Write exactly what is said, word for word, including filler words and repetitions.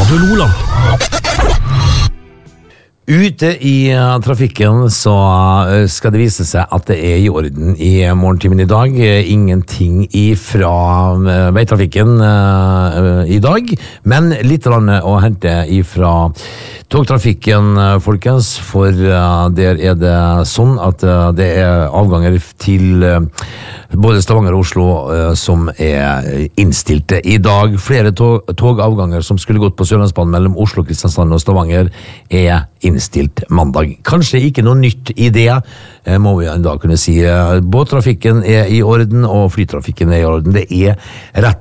Radio Lola. Ute i uh, trafikken så uh, skal det vise seg at det er i orden i morgentimen i dag. Uh, ingenting ifra uh, veitrafikken uh, i dag, men litt rann å hente ifra togtrafikken, uh, folkens, for uh, der er det sånn at uh, det er avganger til uh, både Stavanger og Oslo uh, som er innstilte i dag. Flere tog- togavganger som skulle gått på Sørlandsbanen mellom Oslo, Kristiansand og Stavanger er innstilt mandag. Kanskje ikke noe nytt i det, eh, må vi da kunne si. Båttrafikken er i orden, og flytrafikken er i orden. Det er rett